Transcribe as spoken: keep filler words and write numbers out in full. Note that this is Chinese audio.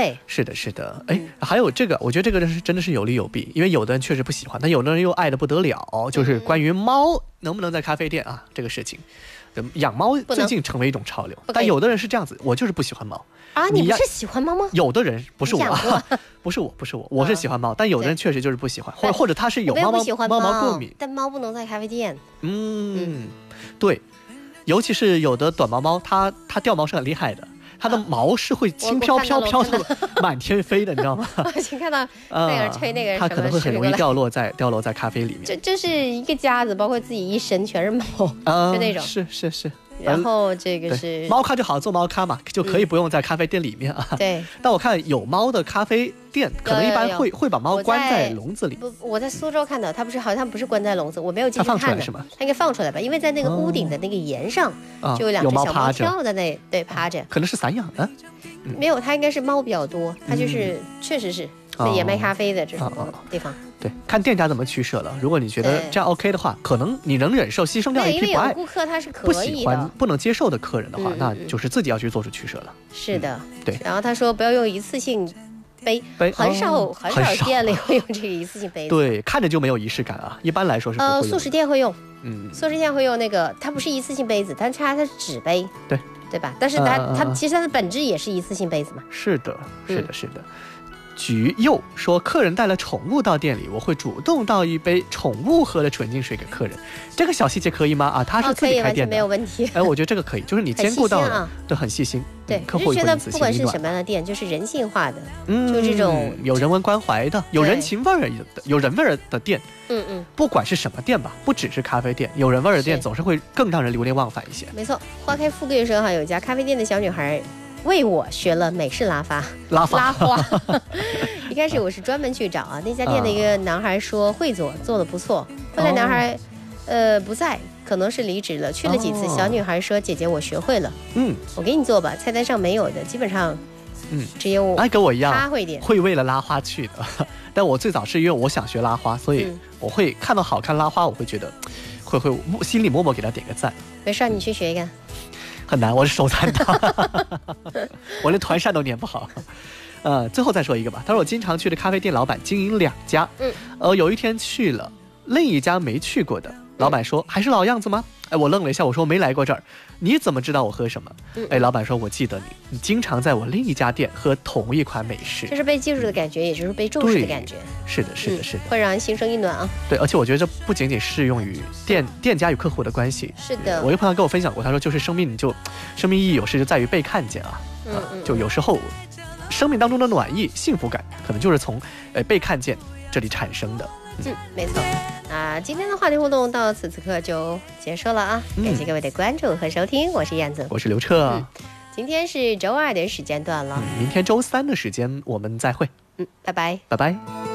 对， 是的，是的。哎，还有这个，我觉得这个是真的是有利有弊，因为有的人确实不喜欢，但有的人又爱的不得了。就是关于猫能不能在咖啡店啊这个事情，养猫最近成为一种潮流，但有的人是这样子，我就是不喜欢猫啊。你不是喜欢猫吗？ 有的人不是我，不是我，不是我，我是喜欢猫，但有的人确实就是不喜欢，或者或者他是有猫猫猫毛过敏， 但猫不能在咖啡店。 嗯，对，尤其是有的短毛猫，它它掉毛是很厉害的。它的毛是会轻飘飘飘的满天飞的，你知道吗？ 我已经看到那个吹那个， 它可能会很容易掉落在掉落在咖啡里面。 这这是一个夹子，包括自己一身全是毛，就那种。 是是是。 然后这个是猫咖就好做猫咖嘛，就可以不用在咖啡店里面啊。 对。 但我看有猫的咖啡店，可能一般会会把猫关在笼子里。 不，我在苏州看到，它不是好像不是关在笼子，我没有进去看的。 它放出来是吗？ 它应该放出来吧，因为在那个屋顶的那个檐上，就有两只小猫跳在那，对，趴着。 可能是散养的。 没有，它应该是猫比较多，它就是确实是也卖咖啡的这种地方。 对，看店家怎么取舍了。如果你觉得这样 OK 的话，可能你能忍受牺牲掉一批不爱、 顾客他是可以的、 不喜欢、不能接受的客人的话，那就是自己要去做出取舍了。 是的， 对。 然后他说不要用一次性杯，很少很少店里会用这个一次性杯子。 对，看着就没有仪式感啊。一般来说是不会用的。 呃，素食店会用， 嗯， 素食店会用那个，它不是一次性杯子，但是它是纸杯， 对对吧？但是它它其实它的本质也是一次性杯子嘛。 是的，是的，是的。菊柚说，客人带了宠物到店里，我会主动倒一杯宠物喝的纯净水给客人。这个小细节可以吗？啊，他是自己开店的， 没有问题。 哎，我觉得这个可以，就是你兼顾到了，对，很细心。 对， 客户就觉得不管是什么样的店，就是人性化的， 嗯， 就这种有人文关怀的、有人情味儿的、有人味儿的店。 嗯嗯， 不管是什么店吧，不只是咖啡店，有人味儿的店总是会更让人流连忘返一些。 没错，花开富贵说哈，有一家咖啡店的小女孩为我学了美式拉花， 拉拉花。一开始我是专门去找啊，那家店的一个男孩说会做，做的不错。后来男孩，呃，不在，可能是离职了。去了几次，小女孩说：“姐姐，我学会了， 嗯， 我给你做吧。菜单上没有的，基本上， 嗯， 只有我。 哎，跟我一样， 他会点， 会为了拉花去的。但我最早是因为我想学拉花，所以我会看到好看拉花，我会觉得，会会心里默默给他点个赞。 没事，你去学一个。” 很难，我是手残党，我连团扇都粘不好。呃，最后再说一个吧。他说我经常去的咖啡店老板经营两家， 嗯， 呃，有一天去了另一家没去过的，老板说、嗯、还是老样子吗？哎，我愣了一下，我说没来过这儿，你怎么知道我喝什么？嗯、哎，老板说我记得你，你经常在我另一家店喝同一款美式， 这是被记住的感觉，也就是被重视的感觉。 是的，是的，是的、嗯， 会让人心生一暖啊。 对，而且我觉得这不仅仅适用于店店家与客户的关系。 是的， 我一个朋友跟我分享过，他说就是生命就生命意义有时就在于被看见啊， 嗯嗯， 就有时候生命当中的暖意、幸福感，可能就是从呃被看见这里产生的。 嗯，没错。那今天的话题互动到此此刻就结束了啊！ 嗯、 感谢各位的关注和收听，我是燕子， 我是刘彻。 嗯，今天是周二的时间段了、 嗯，明天周三的时间我们再会。 嗯，拜拜， 拜拜。